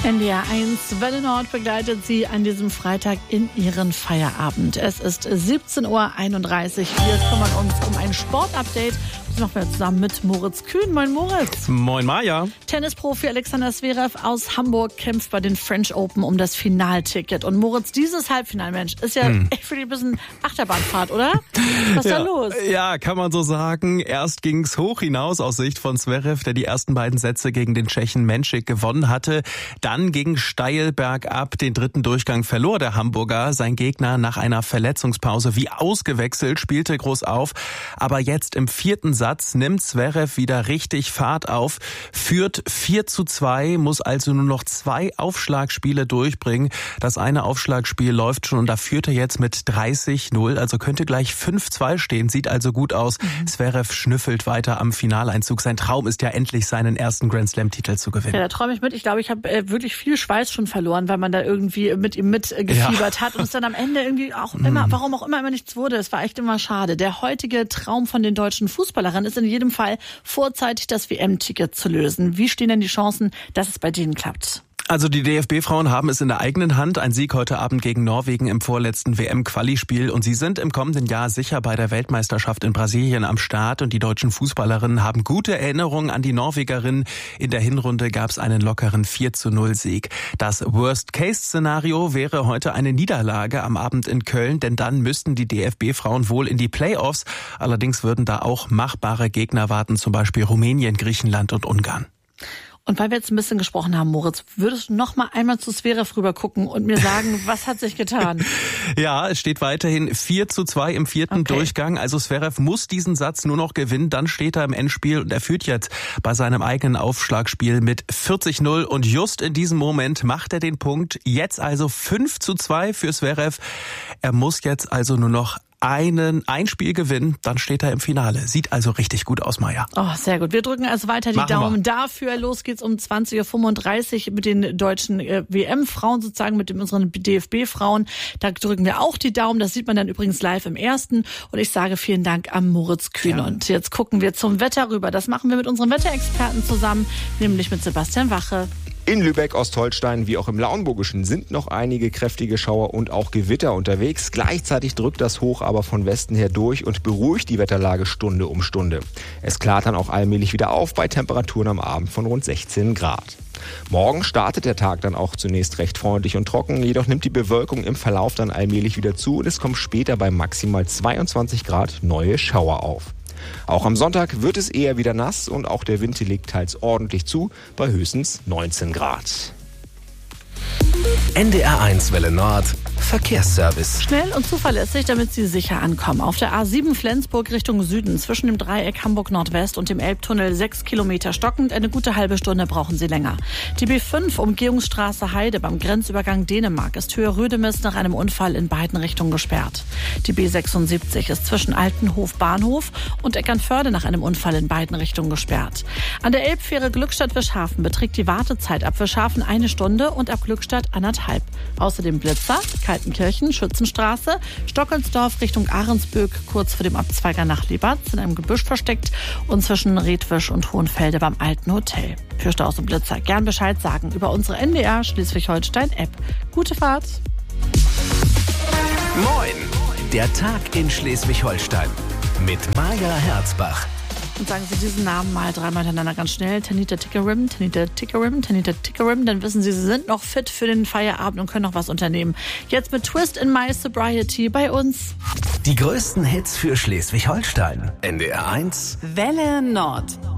NDR 1 Welle Nord begleitet Sie an diesem Freitag in Ihren Feierabend. Es ist 17.31 Uhr. Wir kümmern uns um ein Sportupdate. Das machen wir zusammen mit Moritz Kühn. Moin Moritz. Moin Maja. Tennisprofi Alexander Zverev aus Hamburg kämpft bei den French Open um das Finalticket. Und Moritz, dieses Halbfinalmensch ist ja echt für dich ein bisschen Achterbahnfahrt, oder? Was ist da los? Ja, kann man so sagen. Erst ging's hoch hinaus aus Sicht von Zverev, der die ersten beiden Sätze gegen den Tschechen Menšik gewonnen hatte. Dann ging steil bergab. Den dritten Durchgang verlor der Hamburger. Sein Gegner nach einer Verletzungspause wie ausgewechselt, spielte groß auf. Aber jetzt im vierten Satz nimmt Zverev wieder richtig Fahrt auf, führt 4:2, muss also nur noch 2 Aufschlagspiele durchbringen. Das eine Aufschlagspiel läuft schon und da führt er jetzt mit 30:0, also könnte gleich 5:2 stehen, sieht also gut aus. Zverev schnüffelt weiter am Finaleinzug. Sein Traum ist ja endlich, seinen ersten Grand-Slam-Titel zu gewinnen. Ja, da träume ich mit. Ich glaube, ich habe wirklich viel Schweiß schon verloren, weil man da irgendwie mit ihm mitgefiebert hat und es dann am Ende irgendwie auch immer, warum auch immer nichts wurde. Es war echt immer schade. Der heutige Traum von den deutschen Fußballern ist in jedem Fall vorzeitig das WM-Ticket zu lösen. Wie stehen denn die Chancen, dass es bei denen klappt? Also die DFB-Frauen haben es in der eigenen Hand. Ein Sieg heute Abend gegen Norwegen im vorletzten WM-Quali-Spiel. Und sie sind im kommenden Jahr sicher bei der Weltmeisterschaft in Brasilien am Start. Und die deutschen Fußballerinnen haben gute Erinnerungen an die Norwegerinnen. In der Hinrunde gab es einen lockeren 4:0-Sieg. Das Worst-Case-Szenario wäre heute eine Niederlage am Abend in Köln. Denn dann müssten die DFB-Frauen wohl in die Playoffs. Allerdings würden da auch machbare Gegner warten, zum Beispiel Rumänien, Griechenland und Ungarn. Und weil wir jetzt ein bisschen gesprochen haben, Moritz, würdest du noch mal einmal zu Zverev rüber gucken und mir sagen, was hat sich getan? Ja, es steht weiterhin 4:2 im vierten Durchgang. Also Zverev muss diesen Satz nur noch gewinnen, dann steht er im Endspiel und er führt jetzt bei seinem eigenen Aufschlagspiel mit 40:0 und just in diesem Moment macht er den Punkt. Jetzt also 5:2 für Zverev. Er muss jetzt also nur noch ein Spiel gewinnen, dann steht er im Finale. Sieht also richtig gut aus, Maja. Oh, sehr gut. Wir drücken also weiter die Daumen dafür. Los geht's um 20:35 Uhr mit den deutschen WM-Frauen, sozusagen mit unseren DFB-Frauen. Da drücken wir auch die Daumen. Das sieht man dann übrigens live im ersten. Und ich sage vielen Dank an Moritz Kühn. Ja. Und jetzt gucken wir zum Wetter rüber. Das machen wir mit unseren Wetterexperten zusammen, nämlich mit Sebastian Wache. In Lübeck, Ostholstein wie auch im Lauenburgischen sind noch einige kräftige Schauer und auch Gewitter unterwegs. Gleichzeitig drückt das Hoch aber von Westen her durch und beruhigt die Wetterlage Stunde um Stunde. Es klart dann auch allmählich wieder auf bei Temperaturen am Abend von rund 16 Grad. Morgen startet der Tag dann auch zunächst recht freundlich und trocken, jedoch nimmt die Bewölkung im Verlauf dann allmählich wieder zu und es kommen später bei maximal 22 Grad neue Schauer auf. Auch am Sonntag wird es eher wieder nass und auch der Wind legt teils ordentlich zu, bei höchstens 19 Grad. NDR 1 Welle Nord Verkehrsservice. Schnell und zuverlässig, damit Sie sicher ankommen. Auf der A7 Flensburg Richtung Süden, zwischen dem Dreieck Hamburg Nordwest und dem Elbtunnel 6 Kilometer stockend. Eine gute halbe Stunde brauchen Sie länger. Die B5 Umgehungsstraße Heide beim Grenzübergang Dänemark ist Höhe Rödemis nach einem Unfall in beiden Richtungen gesperrt. Die B76 ist zwischen Altenhof Bahnhof und Eckernförde nach einem Unfall in beiden Richtungen gesperrt. An der Elbfähre Glückstadt-Wischhafen beträgt die Wartezeit ab Wischhafen 1 Stunde und ab Glückstadt 1,5. Außerdem Blitzer, Kaltenkirchen, Schützenstraße, Stockelsdorf Richtung Ahrensböck, kurz vor dem Abzweiger nach Liebatz, in einem Gebüsch versteckt und zwischen Redwisch und Hohenfelde beim Alten Hotel. Für Staus und Blitzer gern Bescheid sagen über unsere NDR Schleswig-Holstein-App. Gute Fahrt! Moin! Der Tag in Schleswig-Holstein mit Maja Herzbach. Und sagen Sie diesen Namen mal 3-mal hintereinander ganz schnell. Tanita Tikarim, Tanita Tikarim, Tanita Tikarim. Dann wissen Sie, Sie sind noch fit für den Feierabend und können noch was unternehmen. Jetzt mit Twist in My Sobriety bei uns. Die größten Hits für Schleswig-Holstein. NDR 1 Welle Nord.